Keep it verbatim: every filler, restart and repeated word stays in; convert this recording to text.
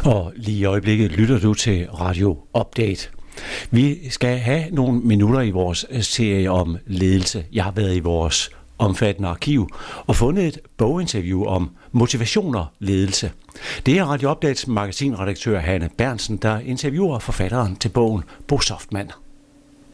Og lige i øjeblikket lytter du til Radio Update. Vi skal have nogle minutter i vores serie om ledelse. Jeg har været i vores omfattende arkiv og fundet et boginterview om motivation og ledelse. Det er Radio Updates magasinredaktør Hanne Bernsen, der interviewer forfatteren til bogen, Bo Softmann.